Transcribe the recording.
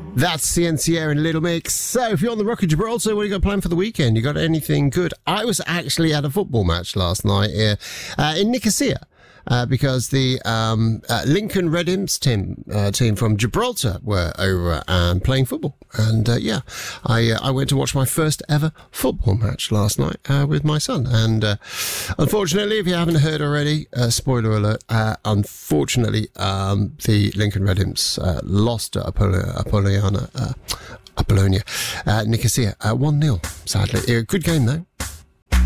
That's Ciencia and Little Mix. So, if you're on the Rock of Gibraltar, what have you got planned for the weekend? You got anything good? I was actually at a football match last night here in Nicosia. Because the Lincoln Red Imps team from Gibraltar were over and playing football. And I went to watch my first ever football match last night with my son. And unfortunately, if you haven't heard already, spoiler alert, unfortunately, the Lincoln Red Imps lost to Apollonia, Nicosia, 1-0, sadly. Good game, though.